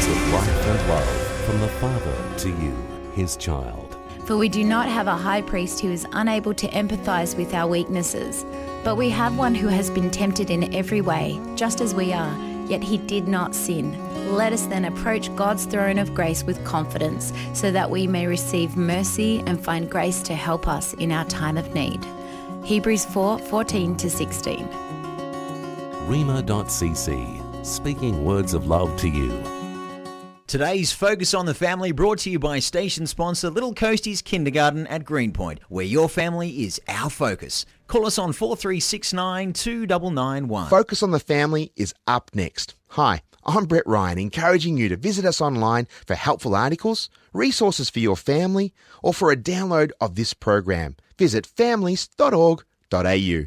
of life and love from the Father to you, his child. For we do not have a high priest who is unable to empathize with our weaknesses, but we have one who has been tempted in every way, just as we are, yet he did not sin. Let us then approach God's throne of grace with confidence, so that we may receive mercy and find grace to help us in our time of need. Hebrews 4:14-16. Rhema.cc, speaking words of love to you. Today's Focus on the Family brought to you by station sponsor Little Coasties Kindergarten at Greenpoint, where your family is our focus. Call us on 4369 2991. Focus on the Family is up next. Hi, I'm Brett Ryan, encouraging you to visit us online for helpful articles, resources for your family, or for a download of this program. Visit families.org.au.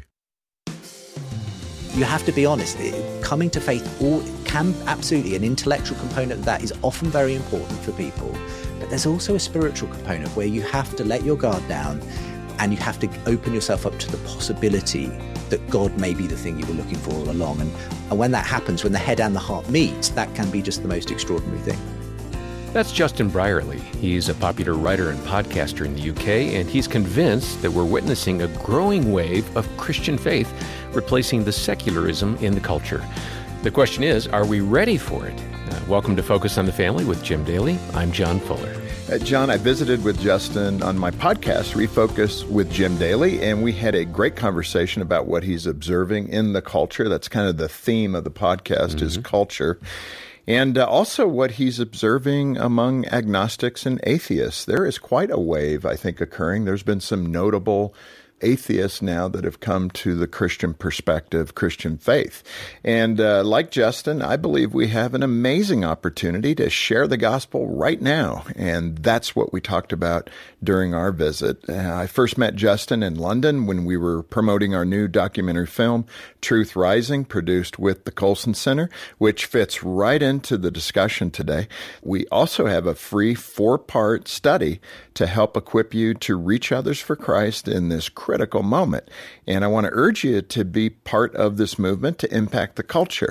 You have to be honest. Coming to faith can absolutely, an intellectual component of that is often very important for people. But there's also a spiritual component where you have to let your guard down and you have to open yourself up to the possibility that God may be the thing you were looking for all along. And when that happens, when the head and the heart meet, that can be just the most extraordinary thing. That's Justin Brierley. He's a popular writer and podcaster in the UK, and he's convinced that we're witnessing a growing wave of Christian faith replacing the secularism in the culture. The question is, are we ready for it? Welcome to Focus on the Family with Jim Daly. I'm John Fuller. John, I visited with Justin on my podcast, Refocus with Jim Daly, and we had a great conversation about what he's observing in the culture. That's kind of the theme of the podcast, is culture. And also what he's observing among agnostics and atheists. There is quite a wave, I think, occurring. There's been some notable atheists now that have come to the Christian perspective, Christian faith. And like Justin, I believe we have an amazing opportunity to share the gospel right now. And that's what we talked about during our visit. I first met Justin in London when we were promoting our new documentary film, Truth Rising, produced with the Colson Center, which fits right into the discussion today. We also have a free 4-part study to help equip you to reach others for Christ in this critical moment. And I want to urge you to be part of this movement to impact the culture.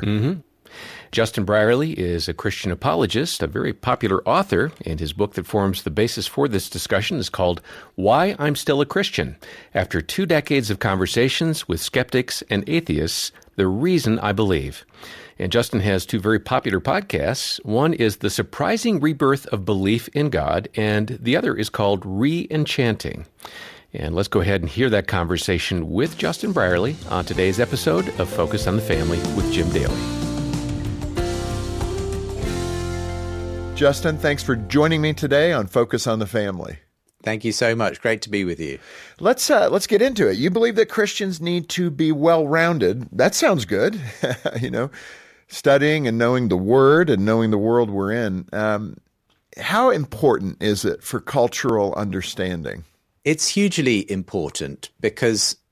Justin Brierley is a Christian apologist, a very popular author, and his book that forms the basis for this discussion is called Why I'm Still a Christian. After 2 decades of conversations with skeptics and atheists, the reason I believe. And Justin has 2 very popular podcasts. One is The Surprising Rebirth of Belief in God, and the other is called Re-Enchanting. And let's go ahead and hear that conversation with Justin Brierley on today's episode of Focus on the Family with Jim Daly. Justin, thanks for joining me today on Focus on the Family. Thank you so much. Great to be with you. Let's get into it. You believe that Christians need to be well-rounded. That sounds good. Studying and knowing the Word and knowing the world we're in. How important is it for cultural understanding? It's hugely important because